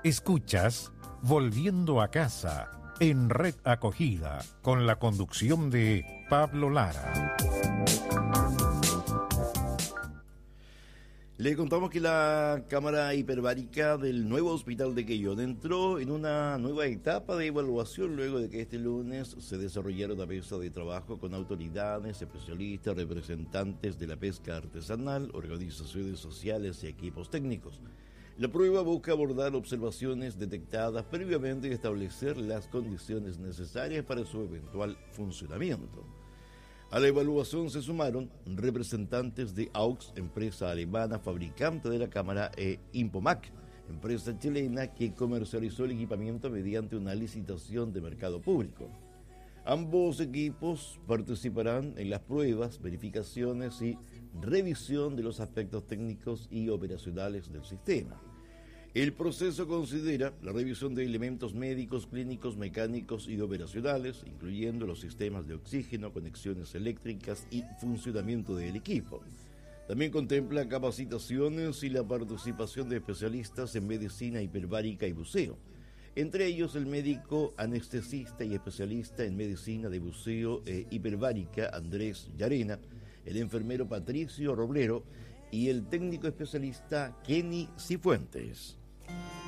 Escuchas Volviendo a Casa en Red Acogida con la conducción de Pablo Lara. Le contamos que la cámara hiperbárica del nuevo hospital de Quellón entró en una nueva etapa de evaluación luego de que este lunes se desarrollara una mesa de trabajo con autoridades, especialistas, representantes de la pesca artesanal, organizaciones sociales y equipos técnicos. La prueba busca abordar observaciones detectadas previamente y establecer las condiciones necesarias para su eventual funcionamiento. A la evaluación se sumaron representantes de AUX, empresa alemana fabricante de la cámara, e Impomac, empresa chilena que comercializó el equipamiento mediante una licitación de mercado público. Ambos equipos participarán en las pruebas, verificaciones y revisión de los aspectos técnicos y operacionales del sistema. El proceso considera la revisión de elementos médicos, clínicos, mecánicos y operacionales, incluyendo los sistemas de oxígeno, conexiones eléctricas y funcionamiento del equipo. También contempla capacitaciones y la participación de especialistas en medicina hiperbárica y buceo, entre ellos el médico anestesista y especialista en medicina de buceo hiperbárica Andrés Llarena, el enfermero Patricio Roblero y el técnico especialista Kenny Cifuentes.